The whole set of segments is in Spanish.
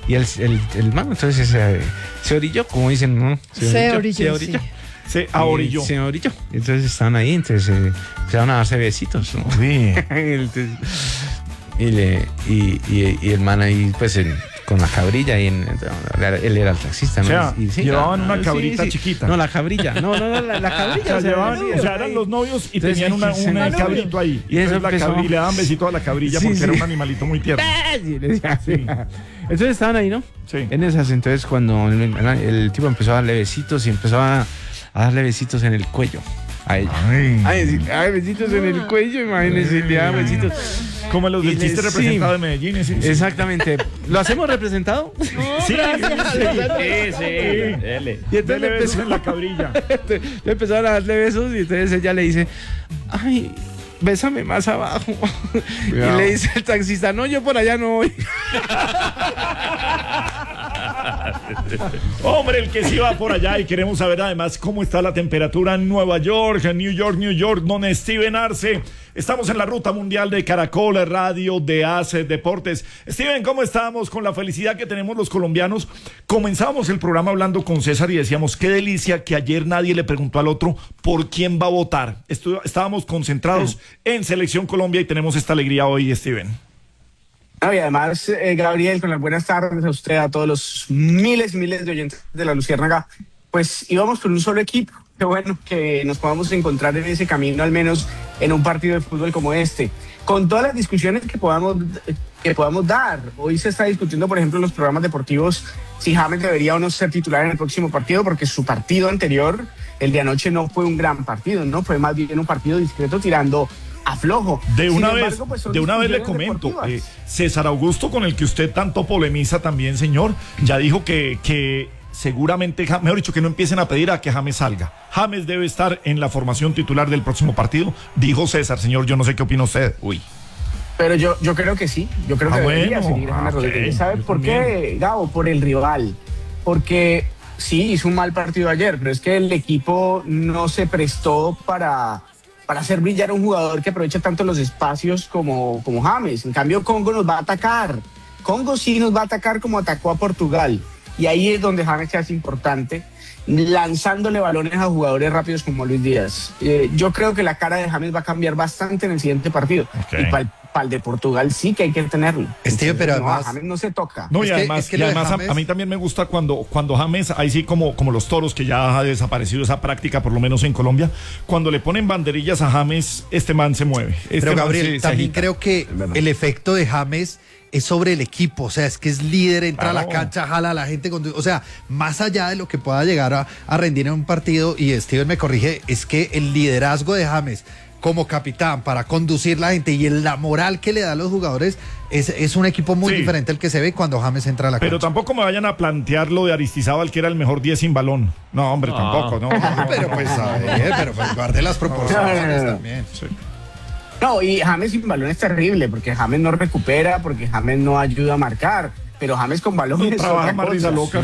el man entonces se orilló, como dicen, ¿no? Se orilló. Se ahorilló. Se orilló. Entonces estaban ahí, entonces empezaron a darse besitos, ¿no? Sí. Entonces, y el man ahí, pues, con la cabrilla, él era el taxista, ¿no? O sea, llevaban una cabrita chiquita. No, la cabrilla. No, la cabrilla. O sea, eran los novios y tenían un cabrito ahí. Y eso y le daban besito a la cabrilla porque era un animalito muy tierno. Sí. Entonces estaban ahí, ¿no? Sí. En esas, entonces cuando el tipo empezó a darle besitos y empezó a darle besitos en el cuello a ella. Ay, besitos en el cuello, imagínense, le daban besitos. Como los del chiste representado de Medellín. Sí. Exactamente. ¿Lo hacemos representado? Sí. Y entonces le empezó en la cabrilla. Le empezaron a darle besos y entonces ella le dice, ay, bésame más abajo. Cuidado. Y le dice el taxista, no, yo por allá no voy. Hombre, el que sí va por allá, y queremos saber además cómo está la temperatura en Nueva York, en New York, don Steven Arce. Estamos en la ruta mundial de Caracol Radio, de ACE Deportes. Steven, ¿cómo estamos? Con la felicidad que tenemos los colombianos. Comenzamos el programa hablando con César y decíamos, qué delicia que ayer nadie le preguntó al otro por quién va a votar. Estábamos concentrados en Selección Colombia y tenemos esta alegría hoy, Steven. Y además, Gabriel, con las buenas tardes a usted, a todos los miles de oyentes de La Luciérnaga, pues íbamos con un solo equipo. Qué bueno que nos podamos encontrar en ese camino, al menos en un partido de fútbol como este, con todas las discusiones que podamos dar. Hoy se está discutiendo, por ejemplo, en los programas deportivos, si James debería o no ser titular en el próximo partido, porque su partido anterior, el de anoche, no fue un gran partido, ¿no? Fue más bien un partido discreto tirando a flojo. De una vez le comento, César Augusto, con el que usted tanto polemiza también, señor, ya dijo que seguramente, mejor dicho, que no empiecen a pedir a que James salga. James debe estar en la formación titular del próximo partido, dijo César. Señor, yo no sé qué opina usted. Pero yo creo que sí, yo creo que debería seguir James Rodríguez. ¿Sabe por qué, Gabo? Por el rival, porque sí, hizo un mal partido ayer, pero es que el equipo no se prestó para hacer brillar a un jugador que aprovecha tanto los espacios como James. En cambio, Congo nos va a atacar. Congo sí nos va a atacar como atacó a Portugal. Y ahí es donde James se hace importante, lanzándole balones a jugadores rápidos como Luis Díaz. Yo creo que la cara de James va a cambiar bastante en el siguiente partido. Okay. Y para el de Portugal sí que hay que tenerlo. Pero además, James no se toca. No, y además James... a mí también me gusta cuando James, ahí sí como los toros, que ya ha desaparecido esa práctica, por lo menos en Colombia, cuando le ponen banderillas a James, este man se mueve. Pero Gabriel, también creo que el efecto de James es sobre el equipo, o sea, es que es líder, entra a la cancha, jala a la gente, o sea, más allá de lo que pueda llegar a rendir en un partido, y Steven me corrige, es que el liderazgo de James como capitán para conducir la gente y la moral que le da a los jugadores es un equipo muy diferente al que se ve cuando James entra a la cancha. Pero tampoco me vayan a plantear lo de Aristizábal, que era el mejor 10 sin balón. No, hombre, tampoco, no. Pero pues, a ver, guarde las proporciones también. Sí. No, y James sin balón es terrible, porque James no recupera, porque James no ayuda a marcar, pero James con balón no trabaja más risa loca.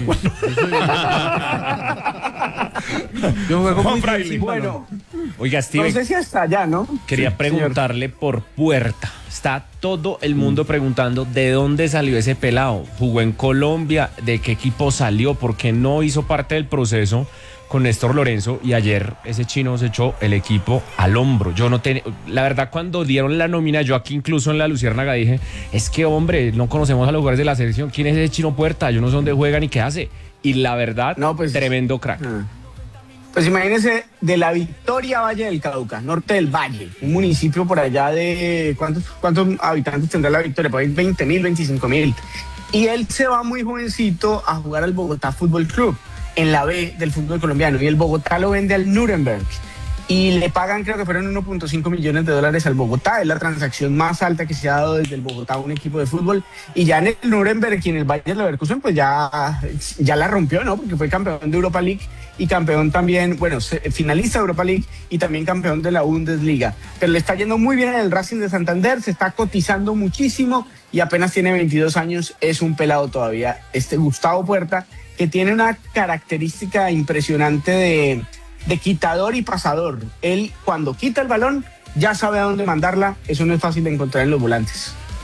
Yo juego muy bien. Bueno, oiga, Steven, no sé si hasta allá, ¿no? Quería preguntarle por Puerta. Está todo el mundo preguntando de dónde salió ese pelado. ¿Jugó en Colombia? ¿De qué equipo salió? ¿Por qué no hizo parte del proceso con Néstor Lorenzo? Y ayer ese chino se echó el equipo al hombro. Yo no tenía, la verdad, cuando dieron la nómina, yo aquí incluso en La Luciérnaga dije, es que hombre, no conocemos a los jugadores de la selección. ¿Quién es ese chino Puerta? Yo no sé dónde juega ni qué hace. Y la verdad, tremendo crack. Pues imagínese, de la Victoria Valle del Cauca, norte del Valle, un municipio por allá de... ¿Cuántos habitantes tendrá la Victoria? Por ahí 20.000, 25.000. Y él se va muy jovencito a jugar al Bogotá Fútbol Club, en la B del fútbol colombiano, y el Bogotá lo vende al Nuremberg y le pagan, creo que fueron 1.5 millones de dólares al Bogotá. Es la transacción más alta que se ha dado desde el Bogotá a un equipo de fútbol, y ya en el Nuremberg y en el Bayer Leverkusen pues ya la rompió, ¿no? Porque fue campeón de Europa League y campeón también, finalista de Europa League y también campeón de la Bundesliga. Pero le está yendo muy bien en el Racing de Santander, se está cotizando muchísimo y apenas tiene 22 años, es un pelado todavía. Gustavo Puerta, que tiene una característica impresionante de quitador y pasador. Él, cuando quita el balón, ya sabe a dónde mandarla. Eso no es fácil de encontrar en los volantes.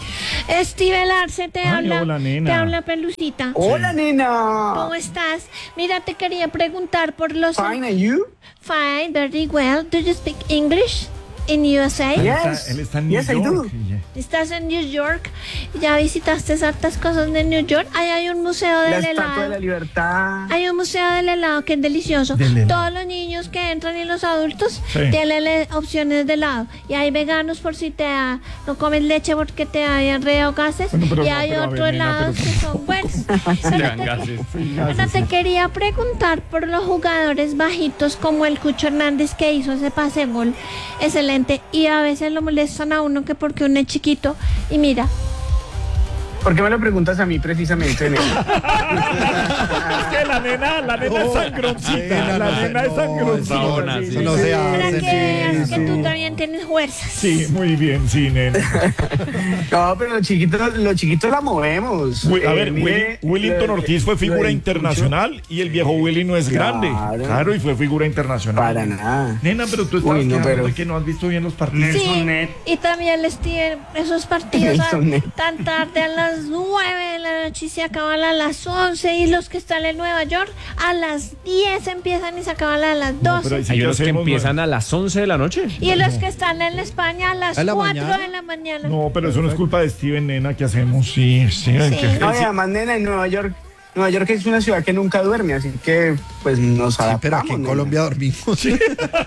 Steven Arce te habla. Hola, nena. Te habla Pelucita. Hola, nena. ¿Cómo estás? Mira, te quería preguntar por los... Fine, and you? Fine, very well. Do you speak English in USA? Yes. Él está en New Yes, I York. do. ¿Estás en New York? ¿Ya visitaste hartas cosas de New York? Ahí hay un museo La del Estatua de la helado. Libertad. Hay un museo del helado que es delicioso. Del helado. Todos los niños que entran y los adultos Sí. tienen opciones de helado. Y hay veganos por si no comes leche porque te da diarrea o gases. Bueno, pero y no, hay pero a ver, otros nena, helados pero- que son buenos. Te dan gases. Bueno, te quería preguntar por los jugadores bajitos como el Cucho Hernández que hizo ese pase gol excelente y a veces lo molestan a uno que porque uno es chiquito y mira, ¿Por qué me lo preguntas a mí precisamente, nena? Es que la nena es sangroncita. La nena es sangroncita. Sabona, sí. Eso no se para hace. que veas que tú también tienes fuerzas. Sí, muy bien, sí, nena. No, pero los chiquitos la movemos. A ver, Mire, Willington Ortiz fue figura lo internacional y el viejo Willy no es grande. Claro, y fue figura internacional. Para nada. Nena, pero tú estás Uy, no, quejándote pero- que no has visto bien los partidos. Sí, y también les tienen esos partidos Nelson Net. tan tarde a las 9 de la noche y se acaban a las 11 y los que están en Nueva York a las 10 empiezan y se acaban a las 12. pero ahí sí Hay que unos que hacemos, empiezan a las 11 de la noche. Y los que están en España a las ¿A la 4 mañana? de la mañana. No, pero eso no es culpa de Steven, nena, ¿qué hacemos? Sí, Steven. Sí. que- No, y además, nena, en Nueva York es una ciudad que nunca duerme, así que pues nos Sí, adaptamos. pero aquí en nena. Colombia dormimos. Y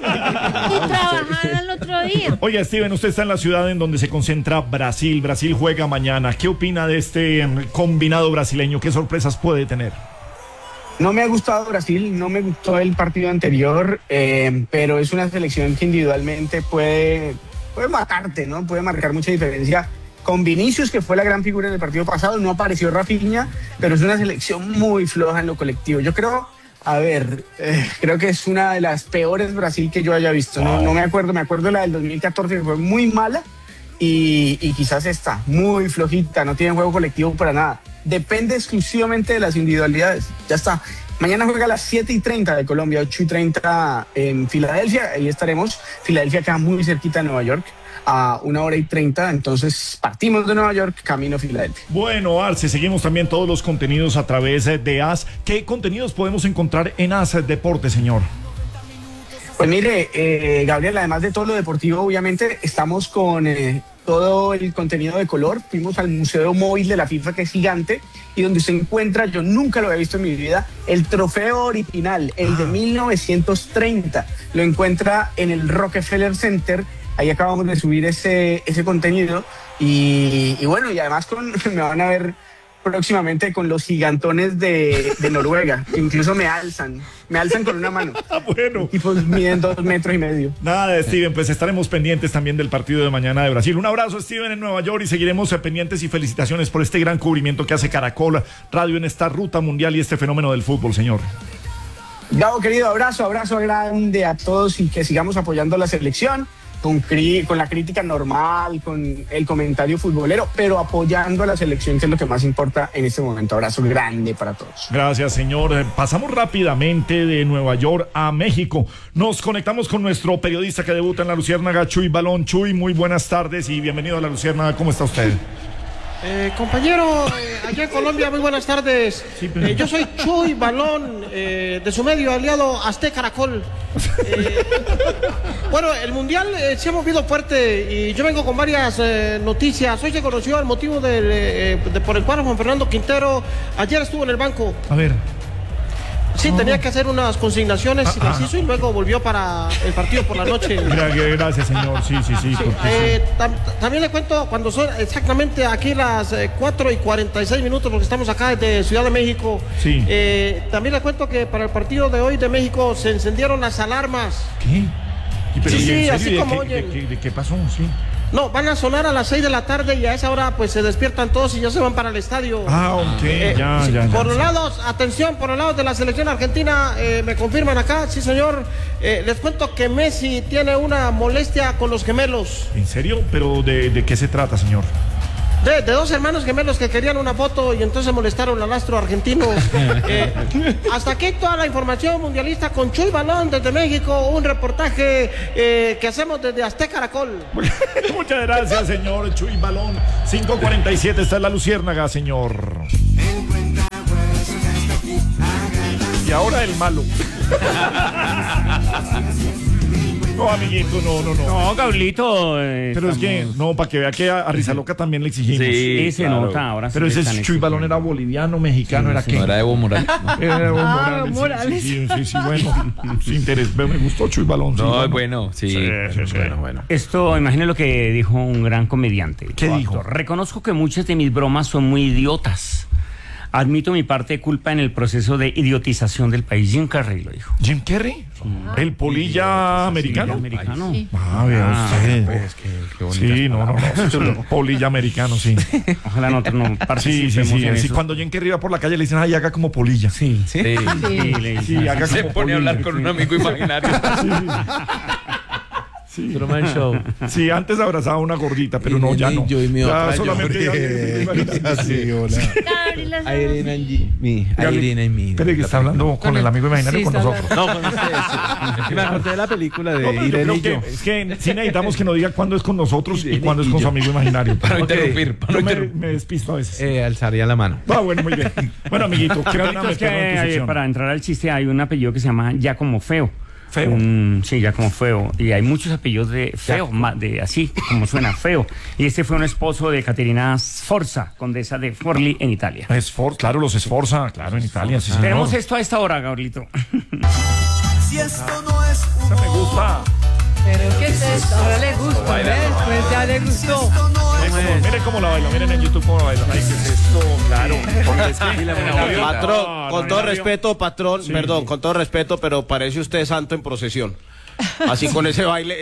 trabajar al otro día. Oiga, Steven, usted está en la ciudad en donde se concentra Brasil. Brasil juega mañana. ¿Qué opina de este combinado brasileño? ¿Qué sorpresas puede tener? No me ha gustado Brasil, no me gustó el partido anterior, pero es una selección que individualmente puede matarte, ¿no? Puede marcar mucha diferencia. Con Vinicius, que fue la gran figura en el partido pasado, no apareció Rafinha, pero es una selección muy floja en lo colectivo. Yo creo, creo que es una de las peores Brasil que yo haya visto. No me acuerdo la del 2014, que fue muy mala, y quizás esta, muy flojita, no tiene juego colectivo para nada. Depende exclusivamente de las individualidades. Ya está. Mañana juega a las 7:30 de Colombia, 8:30 en Filadelfia. Ahí estaremos. Filadelfia queda muy cerquita de Nueva York, a 1:30. Entonces partimos de Nueva York, camino a Filadelfia. Bueno, Arce, seguimos también todos los contenidos a través de AS. ¿Qué contenidos podemos encontrar en AS Deporte, señor? Pues mire, Gabriel, además de todo lo deportivo, obviamente, estamos con todo el contenido de color. Fuimos al Museo Móvil de la FIFA, que es gigante, y donde se encuentra, yo nunca lo había visto en mi vida, el trofeo original, el de 1930. Lo encuentra en el Rockefeller Center. Ahí acabamos de subir ese contenido. Y bueno, y además me van a ver próximamente con los gigantones de Noruega, que incluso me alzan con una mano. Bueno. Y pues miden 2,5 metros. Nada, Steven, pues estaremos pendientes también del partido de mañana de Brasil. Un abrazo, Steven, en Nueva York, y seguiremos pendientes, y felicitaciones por este gran cubrimiento que hace Caracol Radio en esta ruta mundial y este fenómeno del fútbol, señor. Gabo, querido, abrazo grande a todos, y que sigamos apoyando a la selección con la crítica normal, con el comentario futbolero, pero apoyando a la selección, que es lo que más importa en este momento. Abrazo grande para todos. Gracias, señor. Pasamos rápidamente de Nueva York a México. Nos conectamos con nuestro periodista que debuta en La Luciérnaga, Chuy Balón. Chuy, muy buenas tardes y bienvenido a La Luciérnaga. ¿Cómo está usted? Compañero, allá en Colombia, muy buenas tardes. Sí, pero- Yo soy Chuy Balón, de su medio aliado Azteca Caracol. Bueno, el Mundial se ha movido fuerte y yo vengo con varias noticias. Hoy se conoció el motivo por el cual Juan Fernando Quintero ayer estuvo en el banco. A ver. Sí, tenía que hacer unas consignaciones y las hizo, y luego volvió para el partido por la noche. Gracias, señor. Sí. porque También le cuento, cuando son exactamente aquí las 4:46, porque estamos acá desde Ciudad de México. Sí. También le cuento que para el partido de hoy de México se encendieron las alarmas. ¿Qué? Pero, Sí, ¿y en serio? así ¿De como qué- oyen. de qué pasó? Sí. No, van a sonar a las 6 de la tarde y a esa hora pues se despiertan todos y ya se van para el estadio. Ok, ya. Por los lados, atención, por los lados de la selección argentina, me confirman acá, sí señor, les cuento que Messi tiene una molestia con los gemelos. ¿En serio? ¿Pero de qué se trata, señor? de dos hermanos gemelos que querían una foto y entonces molestaron al astro argentino. Hasta aquí toda la información mundialista con Chuy Balón desde México, un reportaje que hacemos desde Azteca Caracol. Muchas gracias, señor Chuy Balón. 5:47 está en la Luciérnaga, señor. Y ahora el malo. No, amiguito, no. No, Gablito. Pero es que, no, para que vea que a Rizaloca también le exigimos. Sí, se claro. nota ahora. Pero ese Chuy Balón era boliviano, mexicano, ¿era qué? No era Evo Morales. ¿no? Era Evo Ah, Morales. Morales. Sí, bueno. Sin interés. Me gustó Chuy Balón. Sí, No, bueno, sí. Sí. Bueno. Esto, imagine lo que dijo un gran comediante. ¿Qué o dijo? actor. Reconozco que muchas de mis bromas son muy idiotas. Admito mi parte de culpa en el proceso de idiotización del país. Jim Carrey lo dijo. ¿Jim Carrey? ¿El polilla americano? Americano. Ah, vea usted. Pues, qué bonita. Sí, no. Polilla americano, sí. Ojalá nosotros no Sí. participemos en eso. Cuando Jim Carrey va por la calle le dicen, ay, haga como polilla. Sí. Sí. Sí, le dicen. Sí, haga Se como pone a hablar polilla. con un amigo imaginario. Truman Show. Sí, antes abrazaba a una gordita, pero no, ya no. Yo y mi Ya otra, solamente ya- Así, hola. Gabriela Salas. Irene y mí. Espere que está hablando con el amigo imaginario con nosotros. No, con ustedes. Sí. Me acordé de la película de No, pero yo Irene y creo yo. es que sí necesitamos que nos diga cuándo es con nosotros y Irene cuándo es y con su yo. amigo imaginario. Para no Ok. interrumpir, para no Yo interrumpir. me despisto a veces. Alzaría la mano. Bueno, muy bien. Bueno, amiguito, ¿qué van a Gablito, es que meter en tu sección? para entrar al chiste hay un apellido que se llama Giacomo Feo. Feo. Sí, Giacomo Feo. Y hay muchos apellidos de feo, de así como suena feo. Y este fue un esposo de Caterina Sforza, condesa de Forlì en Italia. Claro, los Sforza, claro, en Italia, sí, señor. Tenemos esto a esta hora, Gablito. Si esto no es Esa me gusta. Pero ¿qué es esto? Ahora le gusta, ¿ves? Pues ya le gustó. Miren cómo la baila, miren en YouTube cómo la baila. Ay, ¿qué es esto? Claro. Porque es que Patrón, con todo respeto, patrón, Sí. perdón, con todo respeto, pero parece usted santo en procesión. Así con ese baile.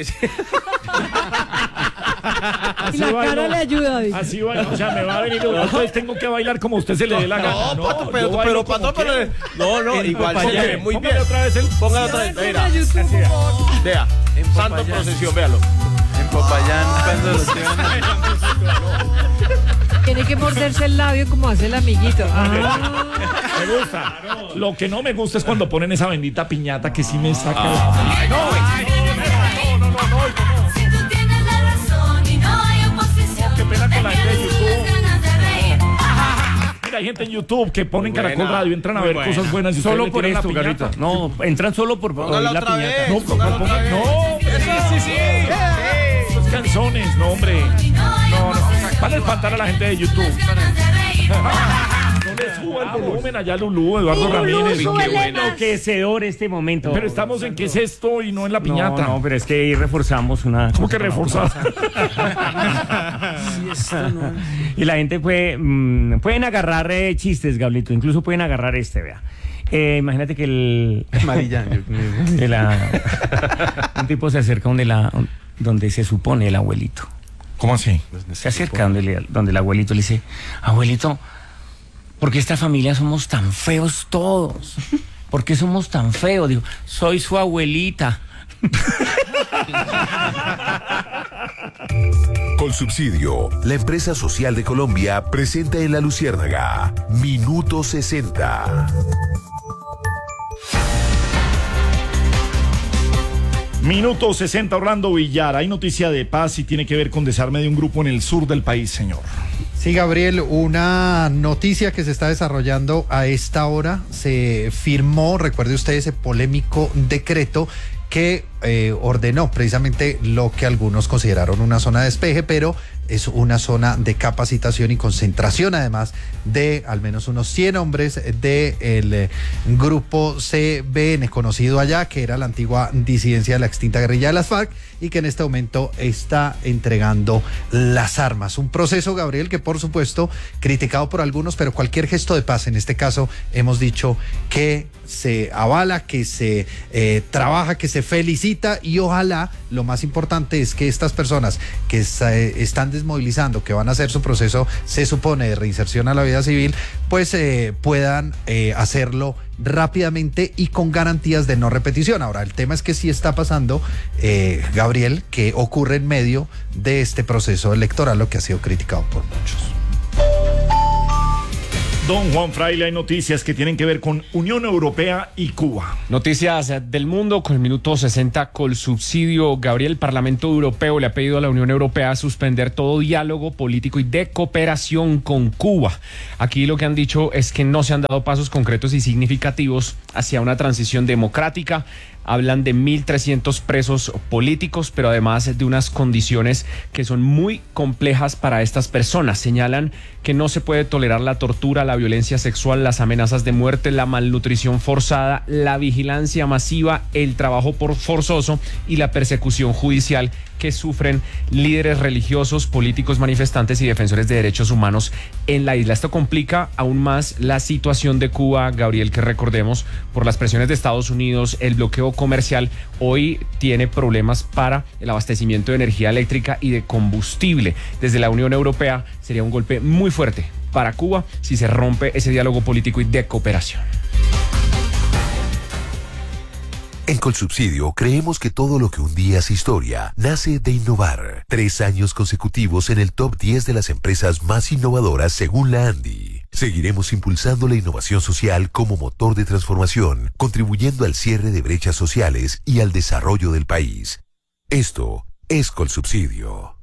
Y la cara le ayuda, dice. Así baila, o sea, me va a venir. Entonces tengo que bailar como a usted se le dé la gana. No, patrón, pero yo bailo patrón, como pero. No, igual se le ve muy bien. Póngale otra vez el. Póngalo otra vez, Póngale mira. a YouTube, por favor. Vea, santo en procesión, véalo. En Popayán, cuando los llevan. Tiene que morderse el labio como hace el amiguito. Ah. Me gusta. Lo que no me gusta es cuando ponen esa bendita piñata que sí me saca. Si tú tienes la razón y no hay oposición. Qué pena con la gente de Tienes YouTube. ganas de reír. Mira, hay gente en YouTube que ponen Muy Caracol buena, Radio, entran a muy ver buena. cosas buenas y Solo ustedes le por tiran esto, la piñata. Gablito. No, entran solo por Póngala oír la otra piñata. vez. No, Póngala otra vez. sí. Esos canzones, no, hombre. No. Van a espantar a la gente de YouTube. Ganas de reír. No le suba el volumen allá a Lulú, Eduardo Ramírez. súbele más. Enloquecedor este momento. Pero estamos en qué es esto y no en la piñata. No, pero es que ahí reforzamos una. ¿Cómo que reforzar? Y la gente pueden agarrar chistes, Gablito. Incluso pueden agarrar vea. Imagínate que Marillán. un tipo se acerca donde se supone el abuelito. ¿Cómo así? Se acerca donde el abuelito le dice, abuelito, ¿por qué esta familia somos tan feos todos? ¿Por qué somos tan feos? Digo, soy su abuelita. Colsubsidio, la empresa social de Colombia, presenta en La Luciérnaga Minuto 60. Minuto 60, Orlando Villar. Hay noticia de paz y tiene que ver con desarme de un grupo en el sur del país, señor. Sí, Gabriel, una noticia que se está desarrollando a esta hora. Se firmó, recuerde usted, ese polémico decreto que ordenó precisamente lo que algunos consideraron una zona de despeje, pero es una zona de capacitación y concentración, además de al menos unos 100 hombres del grupo CBN, conocido allá, que era la antigua disidencia de la extinta guerrilla de las FARC y que en este momento está entregando las armas. Un proceso, Gabriel, que por supuesto criticado por algunos, pero cualquier gesto de paz, en este caso hemos dicho que se avala, que se trabaja, que se felicita necesita, y ojalá, lo más importante es que estas personas que están desmovilizando, que van a hacer su proceso, se supone, de reinserción a la vida civil, pues puedan hacerlo rápidamente y con garantías de no repetición. Ahora, el tema es que sí está pasando, Gabriel, que ocurre en medio de este proceso electoral, lo que ha sido criticado por muchos. Don Juan Fraile, hay noticias que tienen que ver con Unión Europea y Cuba. Noticias del mundo con el minuto 60 Colsubsidio. Gabriel, el Parlamento Europeo le ha pedido a la Unión Europea suspender todo diálogo político y de cooperación con Cuba. Aquí lo que han dicho es que no se han dado pasos concretos y significativos hacia una transición democrática. Hablan de 1.300 presos políticos, pero además de unas condiciones que son muy complejas para estas personas. Señalan que no se puede tolerar la tortura, la violencia sexual, las amenazas de muerte, la malnutrición forzada, la vigilancia masiva, el trabajo forzoso y la persecución judicial que sufren líderes religiosos, políticos, manifestantes y defensores de derechos humanos en la isla. Esto complica aún más la situación de Cuba, Gabriel, que recordemos, por las presiones de Estados Unidos, el bloqueo comercial, hoy tiene problemas para el abastecimiento de energía eléctrica y de combustible. Desde la Unión Europea sería un golpe muy fuerte para Cuba si se rompe ese diálogo político y de cooperación. En Colsubsidio creemos que todo lo que un día es historia nace de innovar. 3 años consecutivos en el top 10 de las empresas más innovadoras según la ANDI. Seguiremos impulsando la innovación social como motor de transformación, contribuyendo al cierre de brechas sociales y al desarrollo del país. Esto es Colsubsidio.